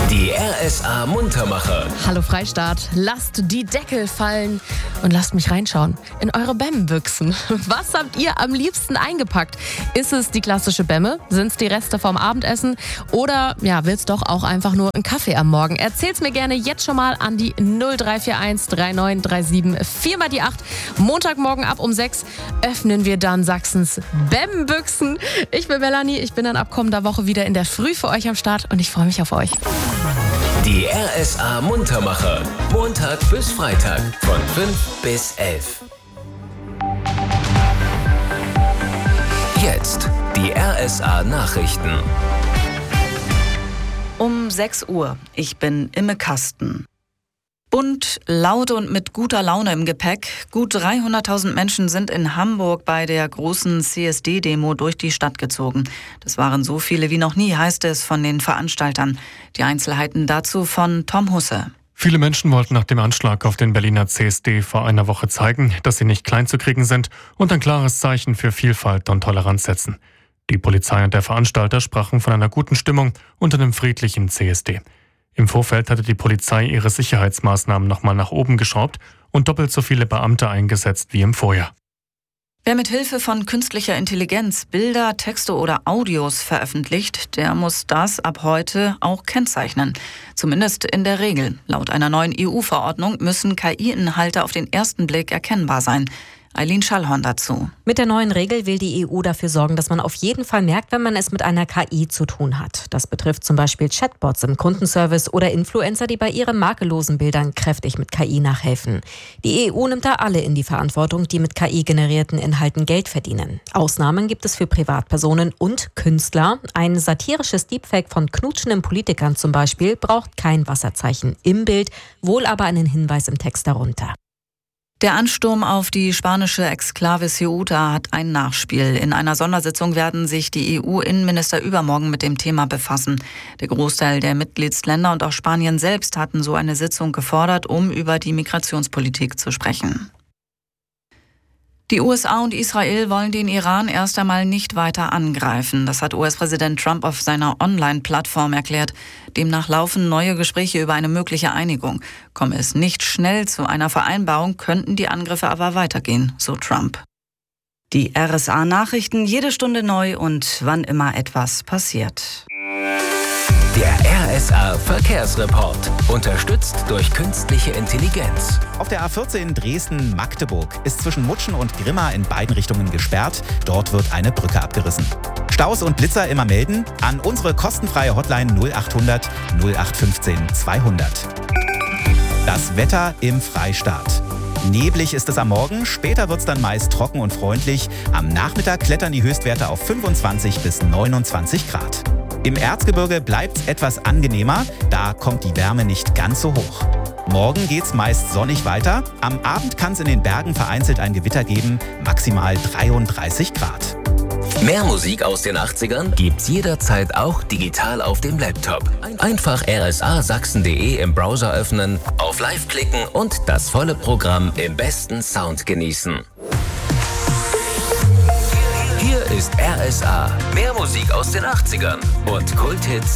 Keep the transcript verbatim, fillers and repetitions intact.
Die R S A Muntermacher. Hallo Freistaat, lasst die Deckel fallen und lasst mich reinschauen in eure Bämmenbüchsen. Was habt ihr am liebsten eingepackt? Ist es die klassische Bämme? Sind es die Reste vom Abendessen? Oder ja, will's doch auch einfach nur einen Kaffee am Morgen? Erzähl's mir gerne jetzt schon mal an die null drei vier eins drei neun drei sieben vier mal die acht. Montagmorgen ab um sechs öffnen wir dann Sachsens Bämmenbüchsen. Ich bin Melanie, ich bin dann ab kommender Woche wieder in der Früh für euch am Start und ich freue mich auf euch. Die R S A Muntermacher. Montag bis Freitag von fünf bis elf. Jetzt die R S A Nachrichten. Um sechs Uhr. Ich bin Imme Kasten. Bunt, laut und mit guter Laune im Gepäck. Gut dreihunderttausend Menschen sind in Hamburg bei der großen C S D-Demo durch die Stadt gezogen. Das waren so viele wie noch nie, heißt es von den Veranstaltern. Die Einzelheiten dazu von Tom Husse. Viele Menschen wollten nach dem Anschlag auf den Berliner C S D vor einer Woche zeigen, dass sie nicht klein zu kriegen sind und ein klares Zeichen für Vielfalt und Toleranz setzen. Die Polizei und der Veranstalter sprachen von einer guten Stimmung und einem friedlichen C S D. Im Vorfeld hatte die Polizei ihre Sicherheitsmaßnahmen nochmal nach oben geschraubt und doppelt so viele Beamte eingesetzt wie im Vorjahr. Wer mit Hilfe von künstlicher Intelligenz Bilder, Texte oder Audios veröffentlicht, der muss das ab heute auch kennzeichnen. Zumindest in der Regel. Laut einer neuen E U-Verordnung müssen K I-Inhalte auf den ersten Blick erkennbar sein. Eileen Schallhorn dazu. Mit der neuen Regel will die E U dafür sorgen, dass man auf jeden Fall merkt, wenn man es mit einer K I zu tun hat. Das betrifft zum Beispiel Chatbots im Kundenservice oder Influencer, die bei ihren makellosen Bildern kräftig mit K I nachhelfen. Die E U nimmt da alle in die Verantwortung, die mit K I-generierten Inhalten Geld verdienen. Ausnahmen gibt es für Privatpersonen und Künstler. Ein satirisches Deepfake von knutschenden Politikern zum Beispiel braucht kein Wasserzeichen im Bild, wohl aber einen Hinweis im Text darunter. Der Ansturm auf die spanische Exklave Ceuta hat ein Nachspiel. In einer Sondersitzung werden sich die E U-Innenminister übermorgen mit dem Thema befassen. Der Großteil der Mitgliedsländer und auch Spanien selbst hatten so eine Sitzung gefordert, um über die Migrationspolitik zu sprechen. Die U S A und Israel wollen den Iran erst einmal nicht weiter angreifen. Das hat U S-Präsident Trump auf seiner Online-Plattform erklärt. Demnach laufen neue Gespräche über eine mögliche Einigung. Komme es nicht schnell zu einer Vereinbarung, könnten die Angriffe aber weitergehen, so Trump. Die R S A-Nachrichten jede Stunde neu und wann immer etwas passiert. Der R S A Verkehrsreport. Unterstützt durch künstliche Intelligenz. Auf der A vierzehn Dresden-Magdeburg ist zwischen Mutschen und Grimma in beiden Richtungen gesperrt. Dort wird eine Brücke abgerissen. Staus und Blitzer immer melden an unsere kostenfreie Hotline null achthundert null acht fünfzehn zweihundert. Das Wetter im Freistaat. Neblig ist es am Morgen, später wird es dann meist trocken und freundlich. Am Nachmittag klettern die Höchstwerte auf fünfundzwanzig bis neunundzwanzig Grad. Im Erzgebirge bleibt es etwas angenehmer, da kommt die Wärme nicht ganz so hoch. Morgen geht's meist sonnig weiter. Am Abend kann es in den Bergen vereinzelt ein Gewitter geben, maximal dreiunddreißig Grad. Mehr Musik aus den achtzigern gibt's jederzeit auch digital auf dem Laptop. Einfach r s a sachsen punkt d e im Browser öffnen, auf Live klicken und das volle Programm im besten Sound genießen. Hier ist R S A. Mehr Musik aus den achtzigern und Kulthits